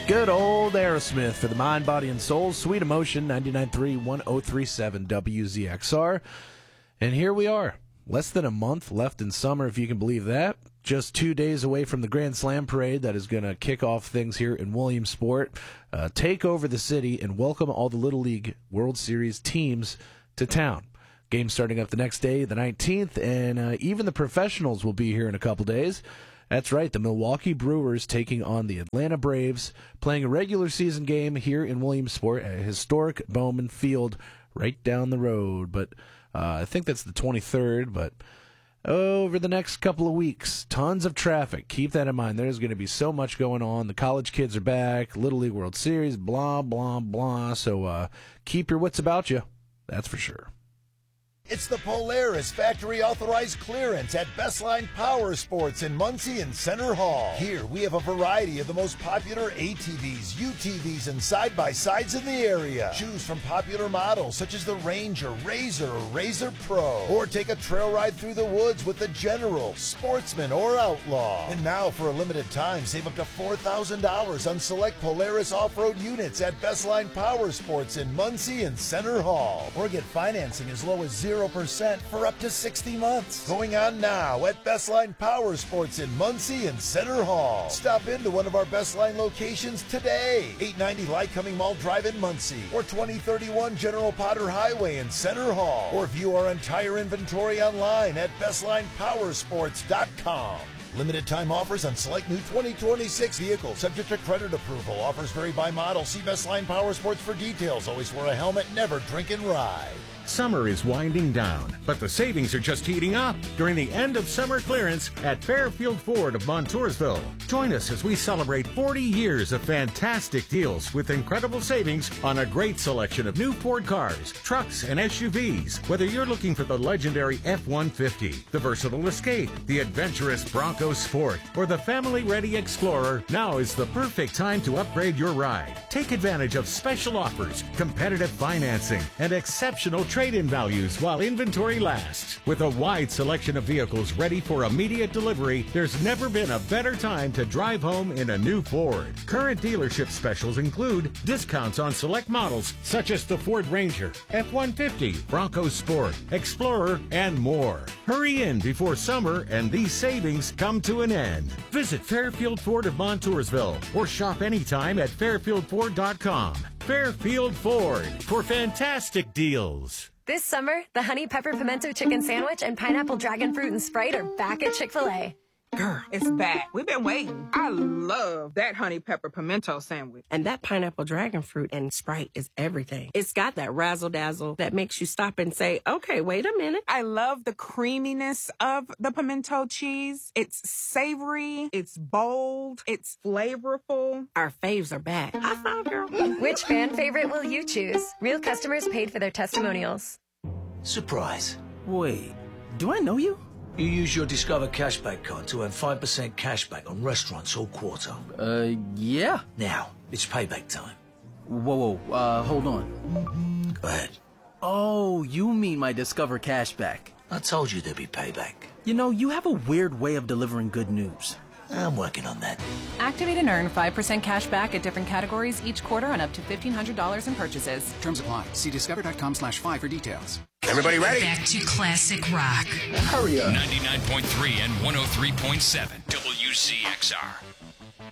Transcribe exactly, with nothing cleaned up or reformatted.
Good old Aerosmith for the mind, body, and soul. Sweet Emotion, ninety-nine point three, one oh three point seven W Z X R. And here we are. Less than a month left in summer, if you can believe that. Just two days away from the Grand Slam Parade that is going to kick off things here in Williamsport, uh, take over the city, and welcome all the Little League World Series teams to town. Game starting up the next day, the nineteenth, and uh, even the professionals will be here in a couple days. That's right, the Milwaukee Brewers taking on the Atlanta Braves, playing a regular season game here in Williamsport at historic Bowman Field right down the road. But uh, I think that's the twenty-third, but over the next couple of weeks, tons of traffic. Keep that in mind. There's going to be so much going on. The college kids are back, Little League World Series, blah, blah, blah. So uh, keep your wits about you, that's for sure. It's the Polaris factory authorized clearance at Bestline Power Sports in Muncie and Center Hall. Here we have a variety of the most popular A T Vs, U T Vs, and side-by-sides in the area. Choose from popular models such as the Ranger, Razor, or Razor Pro. Or take a trail ride through the woods with the General, Sportsman, or Outlaw. And now for a limited time, save up to four thousand dollars on select Polaris off-road units at Bestline Power Sports in Muncie and Center Hall. Or get financing as low as zero percent for up to sixty months. Going on now at Bestline Power Sports in Muncie and Center Hall. Stop into one of our Bestline locations today. eight ninety Lycoming Mall Drive in Muncie or twenty thirty-one General Potter Highway in Center Hall. Or view our entire inventory online at bestline power sports dot com. Limited time offers on select new twenty twenty-six vehicles, subject to credit approval. Offers vary by model. See Bestline Power Sports for details. Always wear a helmet, never drink and ride. Summer is winding down, but the savings are just heating up during the end of summer clearance at Fairfield Ford of Montoursville. Join us as we celebrate forty years of fantastic deals with incredible savings on a great selection of new Ford cars, trucks, and S U Vs. Whether you're looking for the legendary F one fifty, the versatile Escape, the adventurous Bronco Sport, or the family-ready Explorer, now is the perfect time to upgrade your ride. Take advantage of special offers, competitive financing, and exceptional trade-in values while inventory lasts. With a wide selection of vehicles ready for immediate delivery, there's never been a better time to drive home in a new Ford. Current dealership specials include discounts on select models such as the Ford Ranger, F one fifty, Bronco Sport, Explorer, and more. Hurry in before summer and these savings come to an end. Visit Fairfield Ford of Montoursville or shop anytime at fairfield ford dot com. Fairfield Ford for fantastic deals. This summer, the Honey Pepper Pimento Chicken Sandwich and Pineapple Dragon Fruit and Sprite are back at Chick-fil-A. Girl, it's back. We've been waiting. I love that honey pepper pimento sandwich. And that pineapple dragon fruit and Sprite is everything. It's got that razzle-dazzle that makes you stop and say, okay, wait a minute. I love the creaminess of the pimento cheese. It's savory. It's bold. It's flavorful. Our faves are back. High five, girl. Which fan favorite will you choose? Real customers paid for their testimonials. Surprise. Wait, do I know you? You use your Discover Cashback card to earn five percent cashback on restaurants all quarter. Uh, yeah. Now, it's payback time. Whoa, whoa, uh, hold on. Go ahead. Oh, you mean my Discover Cashback. I told you there'd be payback. You know, you have a weird way of delivering good news. I'm working on that. Activate and earn five percent cash back at different categories each quarter on up to fifteen hundred dollars in purchases. Terms apply. See discover.com slash five for details. Everybody ready? Back to classic rock. Hurry up. ninety-nine point three and one oh three point seven W Z X R.